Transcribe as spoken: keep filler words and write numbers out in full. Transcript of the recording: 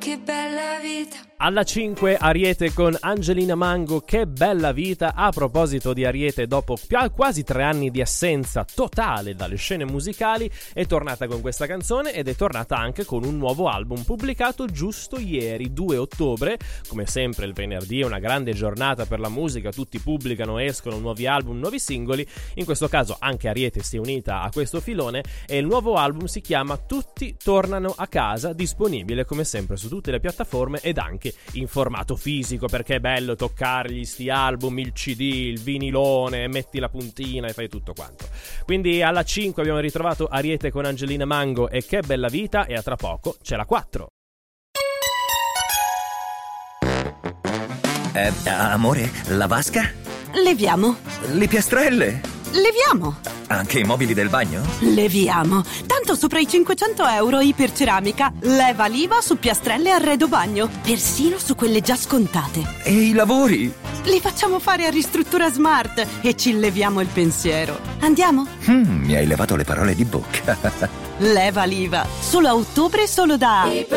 che bella vita. Alla cinque Ariete con Angelina Mango, che bella vita. A proposito di Ariete, dopo quasi tre anni di assenza totale dalle scene musicali, è tornata con questa canzone ed è tornata anche con un nuovo album pubblicato giusto ieri, due ottobre. Come sempre il venerdì è una grande giornata per la musica, tutti pubblicano, escono nuovi album, nuovi singoli. In questo caso anche Ariete si è unita a questo filone e il nuovo album si chiama Tutti tornano a casa, disponibile come sempre su tutte le piattaforme ed anche in formato fisico, perché è bello toccargli sti album, il C D, il vinilone, metti la puntina e fai tutto quanto. Quindi alla cinque abbiamo ritrovato Ariete con Angelina Mango e Che bella vita, e a tra poco c'è la quattro. Eh, amore, la vasca? Leviamo. Le piastrelle? Leviamo. Anche i mobili del bagno? Leviamo. Tanto sopra i cinquecento euro Iperceramica. Leva l'I V A su piastrelle e arredo bagno. Persino su quelle già scontate. E i lavori? Li facciamo fare a Ristruttura Smart e ci leviamo il pensiero. Andiamo? Mm, mi hai levato le parole di bocca. Leva l'I V A. Solo a ottobre, solo da...